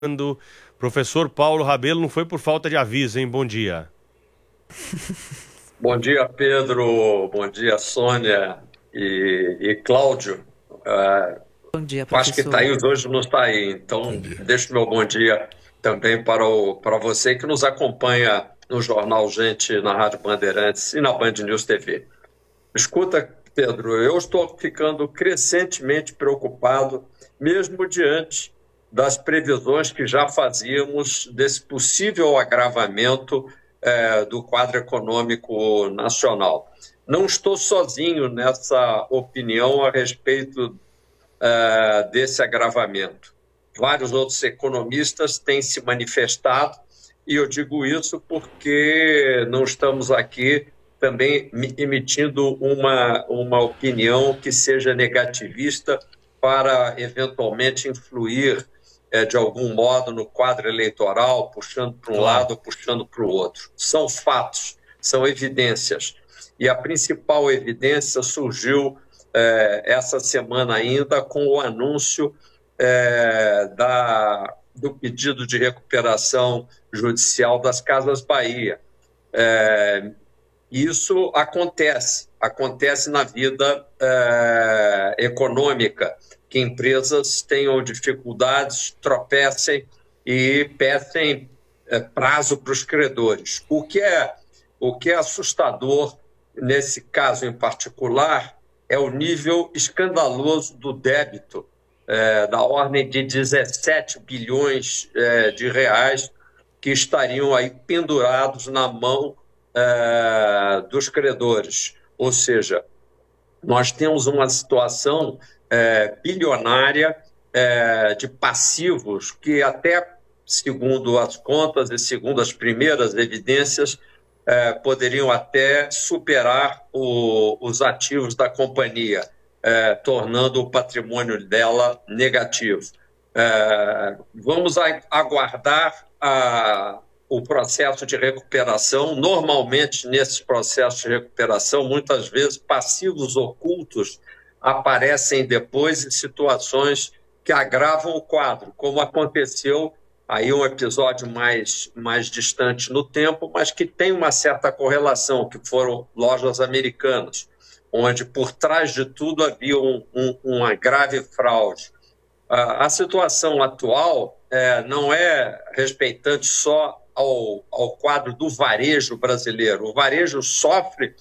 Professor Paulo Rabelo, não foi por falta de aviso, hein? Bom dia. Bom dia, Pedro. Bom dia, Sônia e Cláudio. Bom dia, Acho que professor. Thaís hoje não está aí, então deixo meu bom dia também para você que nos acompanha no Jornal Gente, na Rádio Bandeirantes e na Band News TV. Escuta, Pedro, eu estou ficando crescentemente preocupado, mesmo diante das previsões que já fazíamos desse possível agravamento do quadro econômico nacional. Não estou sozinho nessa opinião a respeito desse agravamento. Vários outros economistas têm se manifestado, e eu digo isso porque não estamos aqui também emitindo uma opinião que seja negativista para eventualmente influir de algum modo no quadro eleitoral, puxando para um lado ou puxando para o outro. São fatos, são evidências. E a principal evidência surgiu essa semana ainda com o anúncio do pedido de recuperação judicial das Casas Bahia. Isso acontece na vida econômica, que empresas tenham dificuldades, tropecem e peçam prazo para os credores. O que é assustador nesse caso em particular é o nível escandaloso do débito, da ordem de 17 bilhões de reais que estariam aí pendurados na mão dos credores. Ou seja, nós temos uma situação bilionária de passivos que até, segundo as contas e segundo as primeiras evidências, poderiam até superar os ativos da companhia, tornando o patrimônio dela negativo. Vamos aguardar o processo de recuperação. Normalmente, nesses processos de recuperação, muitas vezes passivos ocultos aparecem depois em situações que agravam o quadro, como aconteceu aí um episódio mais distante no tempo, mas que tem uma certa correlação, que foram lojas americanas, onde por trás de tudo havia uma grave fraude. A situação atual não é respeitante só ao quadro do varejo brasileiro. O varejo sofre,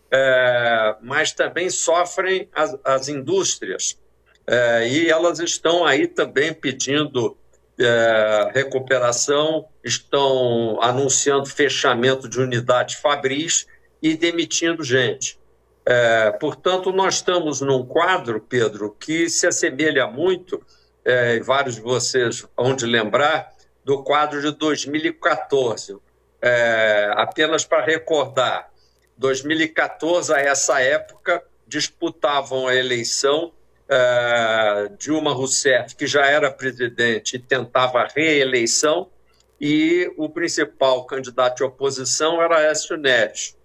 mas também sofrem as indústrias. E elas estão aí também pedindo recuperação, estão anunciando fechamento de unidades fabris e demitindo gente. Portanto, nós estamos num quadro, Pedro, que se assemelha muito, vários de vocês vão de lembrar, do quadro de 2014. Apenas para recordar, 2014, a essa época, disputavam a eleição Dilma Rousseff, que já era presidente e tentava a reeleição, e o principal candidato de oposição era Aécio Neves.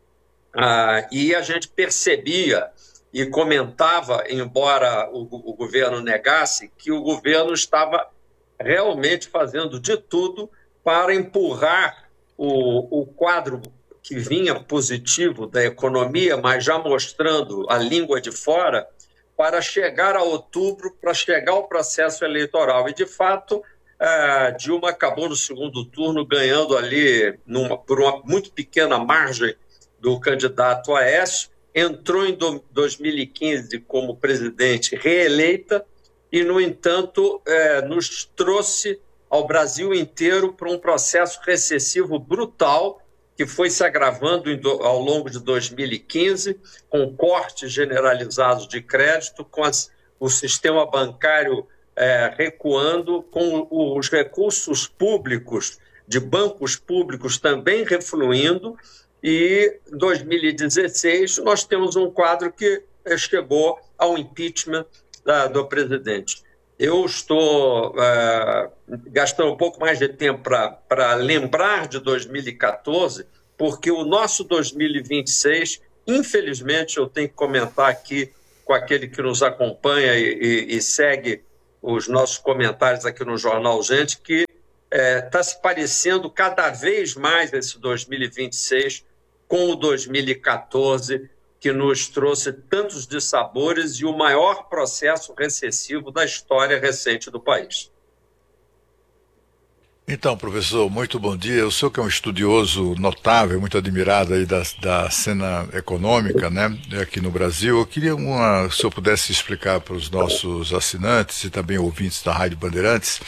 E a gente percebia e comentava, embora o governo negasse, que o governo estava realmente fazendo de tudo para empurrar o quadro que vinha positivo da economia, mas já mostrando a língua de fora, para chegar a outubro, para chegar ao processo eleitoral. E, de fato, Dilma acabou no segundo turno ganhando ali por uma muito pequena margem do candidato Aécio, entrou em 2015 como presidente reeleita e, no entanto, nos trouxe ao Brasil inteiro para um processo recessivo brutal que foi se agravando ao longo de 2015, com cortes generalizados de crédito, com o sistema bancário recuando, com os recursos públicos, de bancos públicos também refluindo, e em 2016 nós temos um quadro que chegou ao impeachment do presidente. Eu estou gastando um pouco mais de tempo para lembrar de 2014, porque o nosso 2026, infelizmente, eu tenho que comentar aqui com aquele que nos acompanha e segue os nossos comentários aqui no Jornal Gente, que está se parecendo cada vez mais esse 2026 com o 2014, que nos trouxe tantos dissabores e o maior processo recessivo da história recente do país. Então, professor, muito bom dia. O senhor que é um estudioso notável, muito admirado aí da cena econômica, né, aqui no Brasil, eu queria se o senhor pudesse explicar para os nossos assinantes e também ouvintes da Rádio Bandeirantes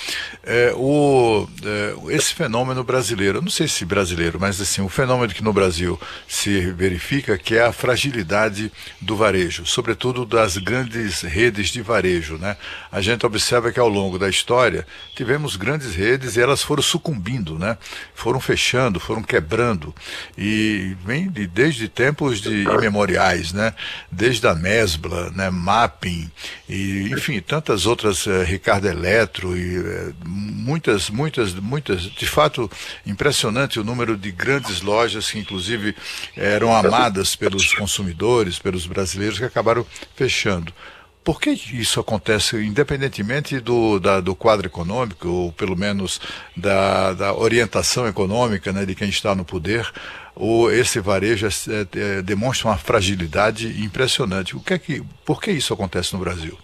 esse fenômeno brasileiro. Eu não sei se brasileiro, mas assim, o fenômeno que no Brasil se verifica, que é a fragilidade do varejo, sobretudo das grandes redes de varejo, né? A gente observa que ao longo da história tivemos grandes redes e elas foram sucumbindo, né? Foram fechando, foram quebrando, e vem desde tempos imemoriais, né? Desde a Mesbla, né? Mapping, e enfim, tantas outras, Ricardo Eletro, e muitas, de fato, impressionante o número de grandes lojas que inclusive eram amadas pelos consumidores, pelos brasileiros, que acabaram fechando. Por que isso acontece, independentemente do quadro econômico, ou pelo menos da orientação econômica, né, de quem está no poder, esse varejo demonstra uma fragilidade impressionante? Por que isso acontece no Brasil?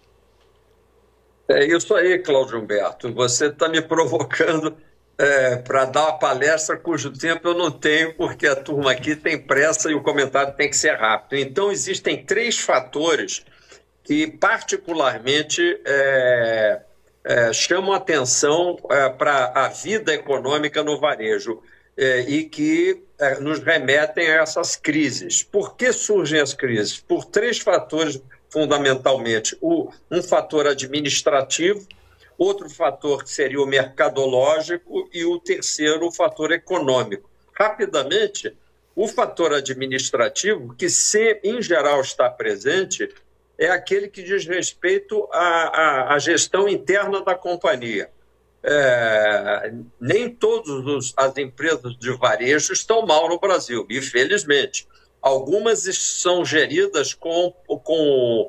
É isso aí, Cláudio Humberto. Você está me provocando para dar uma palestra cujo tempo eu não tenho, porque a turma aqui tem pressa e o comentário tem que ser rápido. Então, existem 3 fatores que particularmente chamam atenção para a vida econômica no varejo e que nos remetem a essas crises. Por que surgem as crises? Por 3 fatores, fundamentalmente. Um fator administrativo, outro fator que seria o mercadológico e o terceiro, o fator econômico. Rapidamente, o fator administrativo, que em geral está presente, é aquele que diz respeito à gestão interna da companhia. Nem todas as empresas de varejo estão mal no Brasil, infelizmente. Algumas são geridas com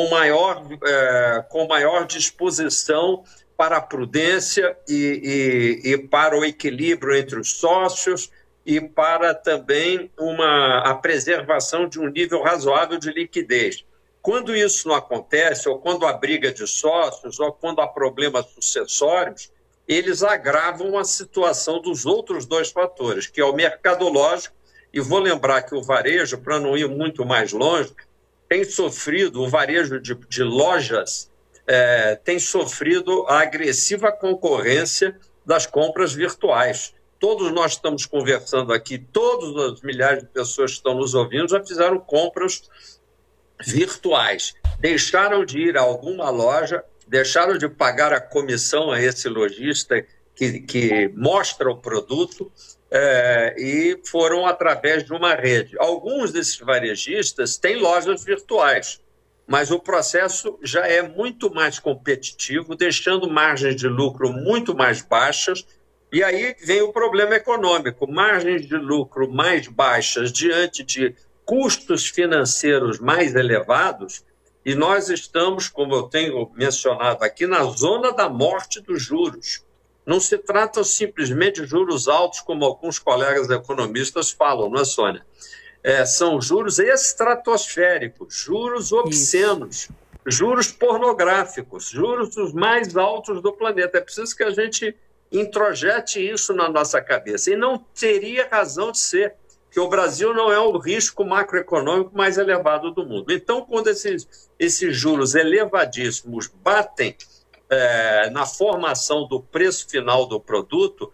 maior disposição para a prudência e para o equilíbrio entre os sócios e para também a preservação de um nível razoável de liquidez. Quando isso não acontece, ou quando há briga de sócios, ou quando há problemas sucessórios, eles agravam a situação dos outros 2 fatores, que é o mercadológico, e vou lembrar que o varejo, para não ir muito mais longe, tem sofrido, o varejo de lojas tem sofrido a agressiva concorrência das compras virtuais. Todos nós estamos conversando aqui, todas as milhares de pessoas que estão nos ouvindo já fizeram compras virtuais, deixaram de ir a alguma loja, deixaram de pagar a comissão a esse lojista que mostra o produto e foram através de uma rede. Alguns desses varejistas têm lojas virtuais, mas o processo já é muito mais competitivo, deixando margens de lucro muito mais baixas, e aí vem o problema econômico. Margens de lucro mais baixas diante de custos financeiros mais elevados, e nós estamos, como eu tenho mencionado aqui, na zona da morte dos juros. Não se trata simplesmente de juros altos, como alguns colegas economistas falam, não é, Sônia? São juros estratosféricos, juros obscenos, juros pornográficos, juros os mais altos do planeta. É preciso que a gente introjete isso na nossa cabeça. E não teria razão de ser, que o Brasil não é o risco macroeconômico mais elevado do mundo. Então, quando esses juros elevadíssimos batem na formação do preço final do produto,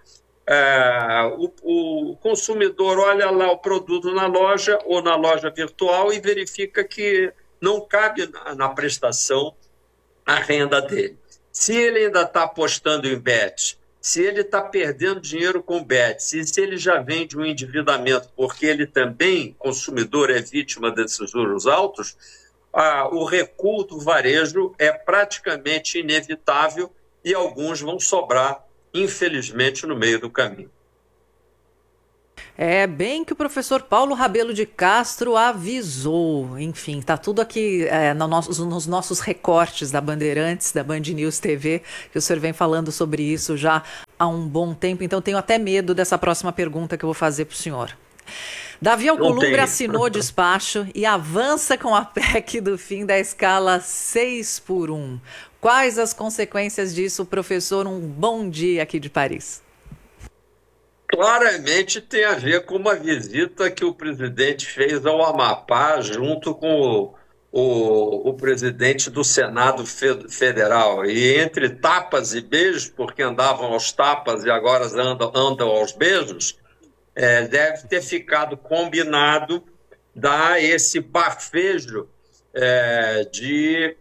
o consumidor olha lá o produto na loja ou na loja virtual e verifica que não cabe na prestação a renda dele. Se ele ainda está apostando em bets, se ele está perdendo dinheiro com bets, e se ele já vem de um endividamento, porque ele também, consumidor, é vítima desses juros altos, o recuo do varejo é praticamente inevitável e alguns vão sobrar, infelizmente, no meio do caminho. É bem que o professor Paulo Rabelo de Castro avisou. Enfim, tá tudo aqui nos nossos recortes da Bandeirantes, da Band News TV, que o senhor vem falando sobre isso já há um bom tempo. Então tenho até medo dessa próxima pergunta que eu vou fazer para o senhor. Davi Alcolumbre assinou despacho e avança com a PEC do fim da escala 6x1. Quais as consequências disso, professor? Um bom dia aqui de Paris. Claramente tem a ver com uma visita que o presidente fez ao Amapá junto com o presidente do Senado Federal. E entre tapas e beijos, porque andavam aos tapas e agora andam aos beijos, deve ter ficado combinado dar esse bafejo de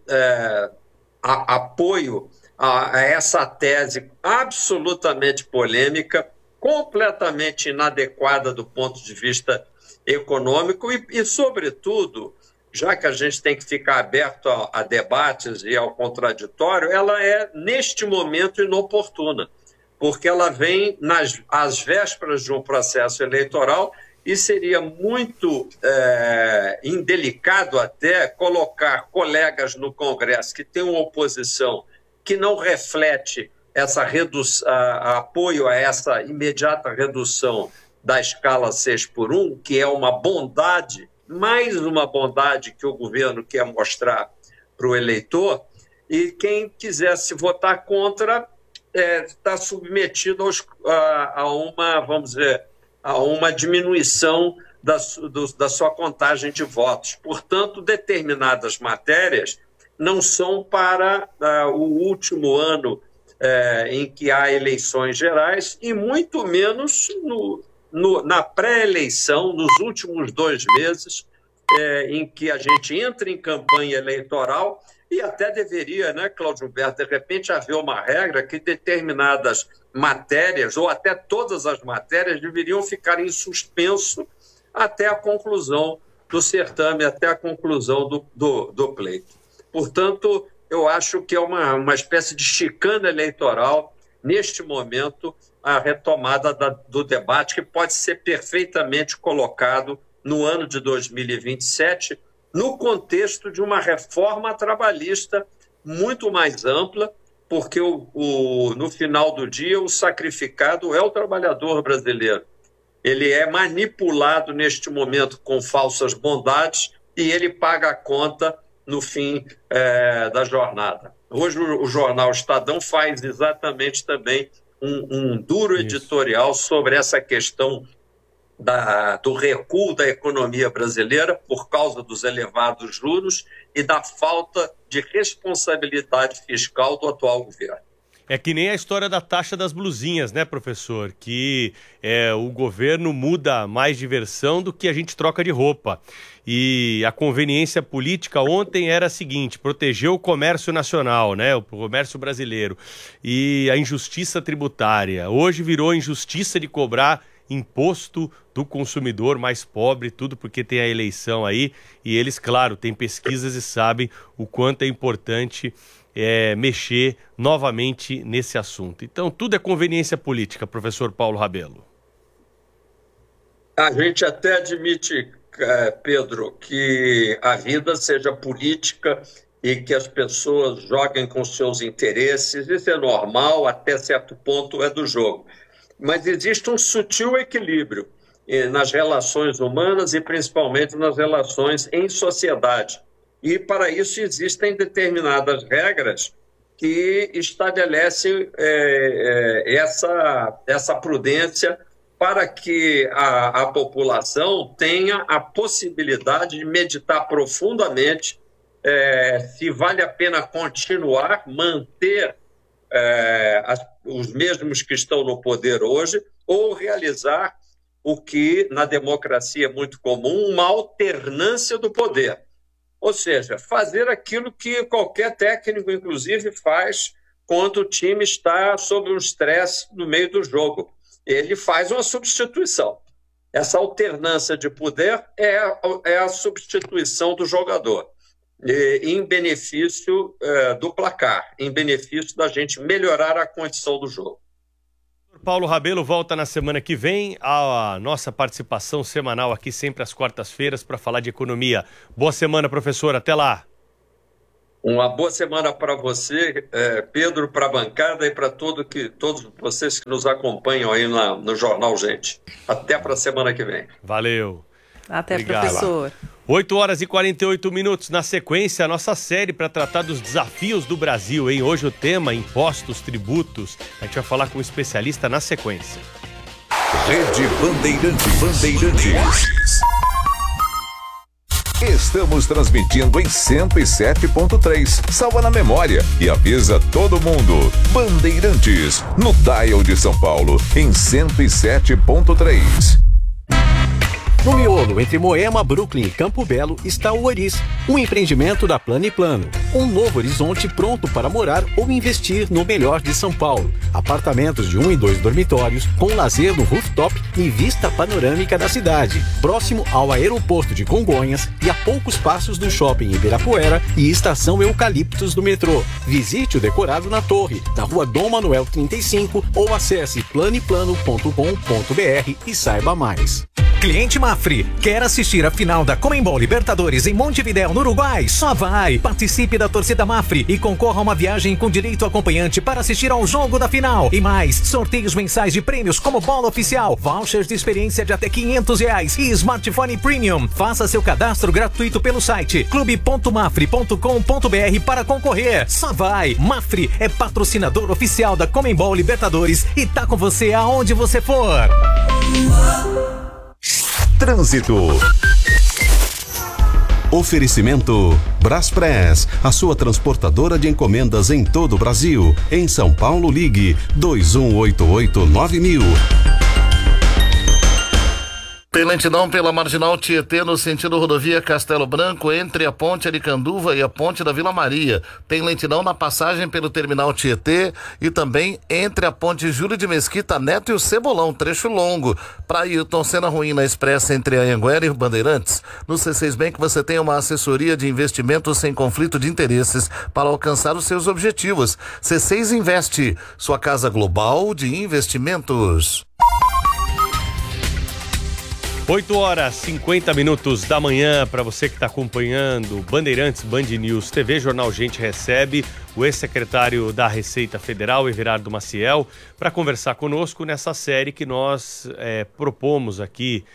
apoio a essa tese absolutamente polêmica, completamente inadequada do ponto de vista econômico e, sobretudo, já que a gente tem que ficar aberto a debates e ao contraditório, ela é, neste momento, inoportuna, porque ela vem às vésperas de um processo eleitoral e seria muito indelicado até colocar colegas no Congresso que têm uma oposição que não reflete apoio a essa imediata redução da escala 6x1, que é uma bondade, mais uma bondade que o governo quer mostrar para o eleitor, e quem quisesse votar contra está submetido a uma diminuição da sua contagem de votos. Portanto, determinadas matérias não são para o último ano em que há eleições gerais, e muito menos na pré-eleição, nos últimos 2 meses, em que a gente entra em campanha eleitoral, e até deveria, né, Cláudio Humberto, de repente haver uma regra que determinadas matérias, ou até todas as matérias, deveriam ficar em suspenso até a conclusão do certame, até a conclusão do pleito. Portanto, eu acho que é uma espécie de chicana eleitoral, neste momento, a retomada do debate, que pode ser perfeitamente colocado no ano de 2027, no contexto de uma reforma trabalhista muito mais ampla, porque no final do dia o sacrificado é o trabalhador brasileiro. Ele é manipulado neste momento com falsas bondades e ele paga a conta no fim da jornada. Hoje o jornal Estadão faz exatamente também um duro editorial sobre essa questão do recuo da economia brasileira por causa dos elevados juros e da falta de responsabilidade fiscal do atual governo. É que nem a história da taxa das blusinhas, né, professor? Que o governo muda mais de versão do que a gente troca de roupa. E a conveniência política ontem era a seguinte: proteger o comércio nacional, né, o comércio brasileiro. E a injustiça tributária. Hoje virou injustiça de cobrar imposto do consumidor mais pobre, tudo porque tem a eleição aí. E eles, claro, têm pesquisas e sabem o quanto é importante mexer novamente nesse assunto. Então, tudo é conveniência política, professor Paulo Rabelo. A gente até admite, Pedro, que a vida seja política e que as pessoas joguem com seus interesses. Isso é normal, até certo ponto é do jogo. Mas existe um sutil equilíbrio nas relações humanas e principalmente nas relações em sociedade. E, para isso, existem determinadas regras que estabelecem essa prudência para que a população tenha a possibilidade de meditar profundamente se vale a pena continuar, manter os mesmos que estão no poder hoje, ou realizar o que, na democracia, é muito comum, uma alternância do poder. Ou seja, fazer aquilo que qualquer técnico, inclusive, faz quando o time está sob um estresse no meio do jogo. Ele faz uma substituição. Essa alternância de poder é a substituição do jogador, em benefício do placar, em benefício da gente melhorar a condição do jogo. Paulo Rabelo volta na semana que vem a nossa participação semanal aqui sempre às quartas-feiras para falar de economia. Boa semana, professor. Até lá. Uma boa semana para você, Pedro, para a bancada e para todos vocês que nos acompanham aí no Jornal Gente. Até para a semana que vem. Valeu. Até, obrigado. Professor. 8h48. Na sequência, a nossa série para tratar dos desafios do Brasil, hein? Hoje o tema, impostos, tributos. A gente vai falar com um especialista na sequência. Rede Bandeirantes. Estamos transmitindo em 107.3. Salva na memória e avisa todo mundo. Bandeirantes, no dial de São Paulo, em 107.3. No miolo, entre Moema, Brooklyn e Campo Belo, está o Oris, um empreendimento da Plano & Plano. Um novo horizonte pronto para morar ou investir no melhor de São Paulo. Apartamentos de 1 e 2 dormitórios, com lazer no rooftop e vista panorâmica da cidade. Próximo ao aeroporto de Congonhas e a poucos passos do shopping Ibirapuera e estação Eucaliptos do metrô. Visite o decorado na torre, na rua Dom Manuel 35 ou acesse planeplano.com.br e saiba mais. Cliente Mafri, quer assistir a final da Conmebol Libertadores em Montevidéu, no Uruguai? Só vai! Participe da torcida Mafri e concorra a uma viagem com direito acompanhante para assistir ao jogo da final. E mais, sorteios mensais de prêmios como bola oficial, vouchers de experiência de até R$500 e smartphone premium. Faça seu cadastro gratuito pelo site clube.mafri.com.br para concorrer. Só vai! Mafri é patrocinador oficial da Conmebol Libertadores e tá com você aonde você for. Trânsito. Oferecimento Braspress, a sua transportadora de encomendas em todo o Brasil. Em São Paulo, ligue 2188-9000. Tem lentidão pela Marginal Tietê no sentido rodovia Castelo Branco, entre a Ponte Aricanduva e a Ponte da Vila Maria. Tem lentidão na passagem pelo Terminal Tietê e também entre a Ponte Júlio de Mesquita Neto e o Cebolão, trecho longo. Para Ailton Senna Ruim na Expressa entre Anhanguera e Bandeirantes. No C6 Bank você tem uma assessoria de investimentos sem conflito de interesses para alcançar os seus objetivos. C6 Investe, sua casa global de investimentos. 8h50 da manhã, para você que está acompanhando Bandeirantes, Band News TV, Jornal Gente recebe o ex-secretário da Receita Federal, Everardo Maciel, para conversar conosco nessa série que nós propusemos aqui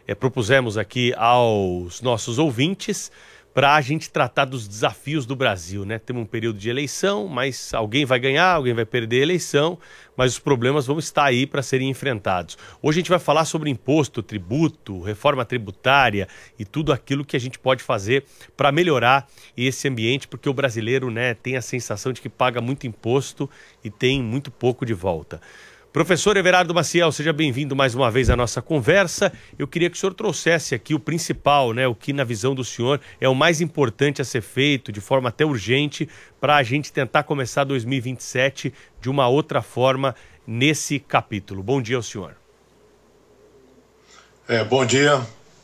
aos nossos ouvintes, para a gente tratar dos desafios do Brasil, né? Temos um período de eleição, mas alguém vai ganhar, alguém vai perder a eleição, mas os problemas vão estar aí para serem enfrentados. Hoje a gente vai falar sobre imposto, tributo, reforma tributária e tudo aquilo que a gente pode fazer para melhorar esse ambiente, porque o brasileiro, né, tem a sensação de que paga muito imposto e tem muito pouco de volta. Professor Everardo Maciel, seja bem-vindo mais uma vez à nossa conversa. Eu queria que o senhor trouxesse aqui o principal, né, o que na visão do senhor é o mais importante a ser feito, de forma até urgente, para a gente tentar começar 2027 de uma outra forma nesse capítulo. Bom dia ao senhor. Bom dia.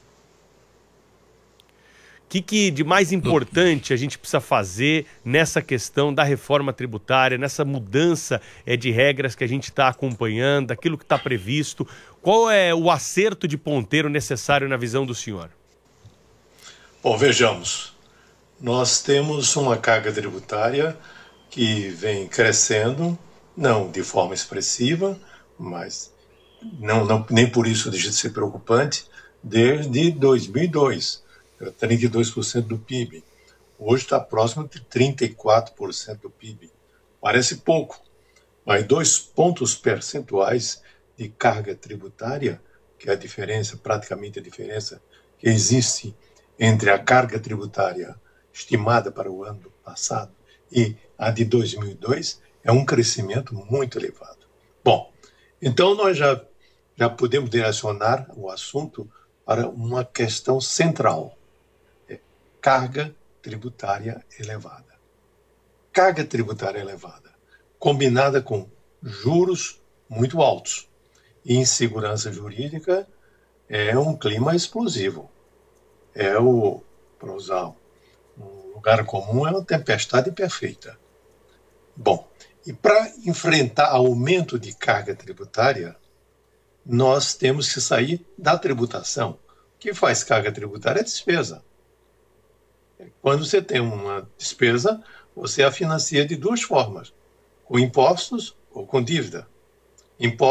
O que de mais importante a gente precisa fazer nessa questão da reforma tributária, nessa mudança de regras que a gente está acompanhando, aquilo que está previsto? Qual é o acerto de ponteiro necessário na visão do senhor? Bom, vejamos. Nós temos uma carga tributária que vem crescendo, não de forma expressiva, mas nem por isso deixa de ser preocupante, desde 2002. 32% do PIB. Hoje está próximo de 34% do PIB. Parece pouco, mas 2 pontos percentuais de carga tributária, que é a diferença, praticamente a diferença que existe entre a carga tributária estimada para o ano passado e a de 2002, é um crescimento muito elevado. Bom, então nós já podemos direcionar o assunto para uma questão central. Carga tributária elevada. Carga tributária elevada, combinada com juros muito altos e insegurança jurídica, é um clima explosivo. Para usar um lugar comum, é uma tempestade perfeita. Bom, E para enfrentar aumento de carga tributária, nós temos que sair da tributação. O que faz carga tributária é despesa. Quando você tem uma despesa, você a financia de duas formas, com impostos ou com dívida. Impostos